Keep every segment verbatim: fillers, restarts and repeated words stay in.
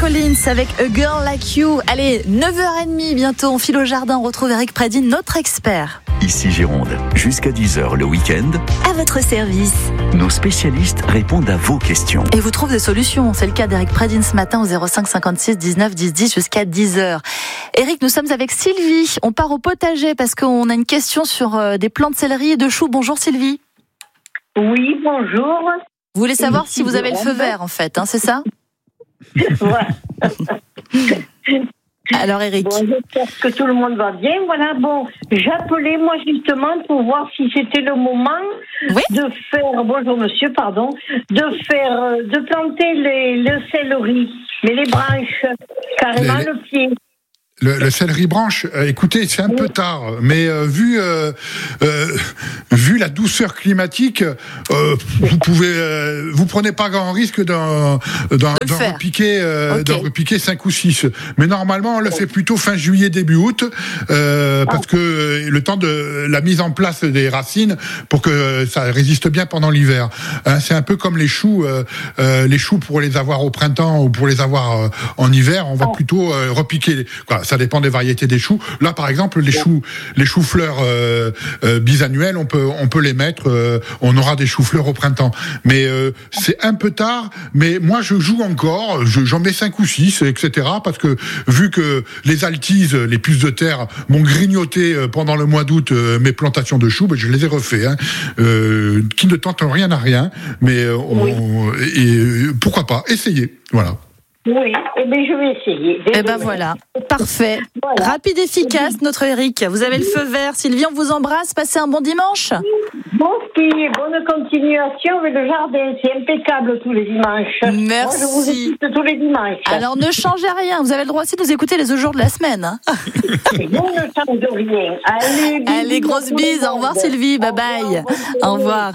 Collins avec A Girl Like You. Allez, neuf heures trente bientôt, on file au jardin, on retrouve Eric Prédine, notre expert. Ici Gironde, jusqu'à dix heures le week-end. À votre service. Nos spécialistes répondent à vos questions. Et vous trouvent des solutions. C'est le cas d'Eric Prédine ce matin au zéro cinq cinquante-six dix-neuf dix dix jusqu'à dix heures. Eric, nous sommes avec Sylvie. On part au potager parce qu'on a une question sur des plants de céleri et de choux. Bonjour Sylvie. Oui, bonjour. Vous voulez savoir si vous avez le feu vert en fait, hein, c'est ça ? Alors Eric. Bon, j'espère que tout le monde va bien. Voilà, bon, j'appelais moi justement pour voir si c'était le moment oui. de faire, bonjour monsieur, pardon, de faire, de planter les, le céleri, mais les branches, carrément les... le pied. Le, le céleri branche, euh, écoutez, c'est un oui. peu tard, mais euh, vu euh, euh, vu la douceur climatique, euh, vous pouvez, euh, vous prenez pas grand risque d'en d'en, d'en repiquer, euh, okay. d'en repiquer cinq ou six. Mais normalement, on le fait plutôt fin juillet début août, euh, parce que euh, le temps de la mise en place des racines pour que ça résiste bien pendant l'hiver. Hein, c'est un peu comme les choux, euh, euh, les choux pour les avoir au printemps ou pour les avoir euh, en hiver, on va plutôt euh, repiquer. Quoi, ça dépend des variétés des choux. Là, par exemple, les choux, les choux-fleurs euh, euh, bisannuels, on peut, on peut les mettre. Euh, on aura des choux-fleurs au printemps. Mais euh, c'est un peu tard. Mais moi, je joue encore. Je, j'en mets cinq ou six, et cetera. Parce que vu que les altises, les puces de terre, m'ont grignoté pendant le mois d'août euh, mes plantations de choux, ben, je les ai refait. Hein, euh, qui ne tentent rien à rien. Mais on, oui. et pourquoi pas essayez. Voilà. Oui, eh bien, je vais essayer. Eh ben voilà, parfait. Voilà. Rapide, efficace, notre Eric. Vous avez le feu vert. Sylvie, on vous embrasse. Passez un bon dimanche. Bon ski, bonne continuation avec le jardin. C'est impeccable tous les dimanches. Merci. Moi, je vous écoute tous les dimanches. Alors, ne changez rien. Vous avez le droit aussi de nous écouter les autres jours de la semaine. Hein. Je ne change rien. Allez, bisous, Allez grosses bises. Au revoir, Sylvie. Bye bye. Au revoir.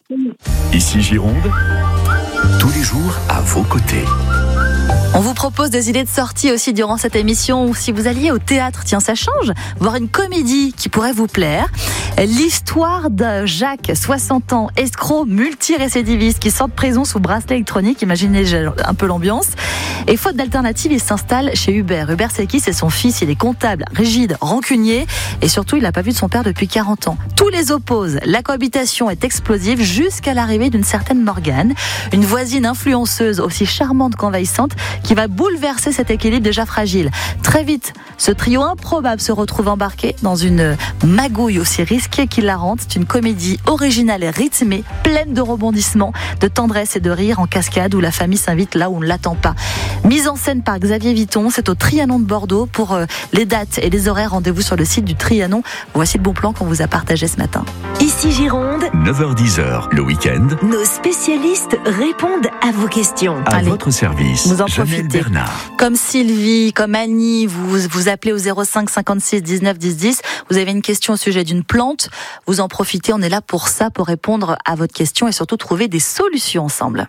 Ici Gironde, tous les jours à vos côtés. On vous propose des idées de sortie aussi durant cette émission. Si vous alliez au théâtre, tiens, ça change. Voir une comédie qui pourrait vous plaire. L'histoire de Jacques, soixante ans, escroc multirécidiviste qui sort de prison sous bracelet électronique. Imaginez un peu l'ambiance. Et faute d'alternative, il s'installe chez Hubert. Hubert, c'est qui ? C'est son fils. Il est comptable, rigide, rancunier. Et surtout, il n'a pas vu de son père depuis quarante ans. Tous les opposent. La cohabitation est explosive jusqu'à l'arrivée d'une certaine Morgane, une voisine influenceuse aussi charmante qu'envahissante, qui va bouleverser cet équilibre déjà fragile. Très vite, ce trio improbable se retrouve embarqué dans une magouille aussi risquée qu'il la rend. C'est une comédie originale et rythmée, pleine de rebondissements, de tendresse et de rire en cascade où la famille s'invite là où on ne l'attend pas. Mise en scène par Xavier Vitton, c'est au Trianon de Bordeaux. Pour euh, les dates et les horaires, rendez-vous sur le site du Trianon. Voici le bon plan qu'on vous a partagé ce matin. Ici Gironde, neuf heures dix le week-end. Nos spécialistes répondent à vos questions. À Allez, votre service. Vous en profitez. Bernard. Comme Sylvie, comme Annie, vous vous appelez au zéro cinq cinquante-six dix-neuf dix dix. Vous avez une question au sujet d'une plante. Vous en profitez. On est là pour ça, pour répondre à votre question et surtout trouver des solutions ensemble.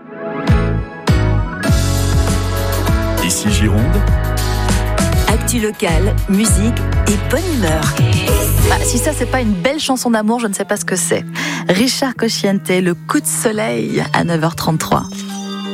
Ici Gironde. Actu locale, musique et bonne humeur. Bah, si ça c'est pas une belle chanson d'amour, je ne sais pas ce que c'est. Richard Cocciante, le coup de soleil à neuf heures trente-trois.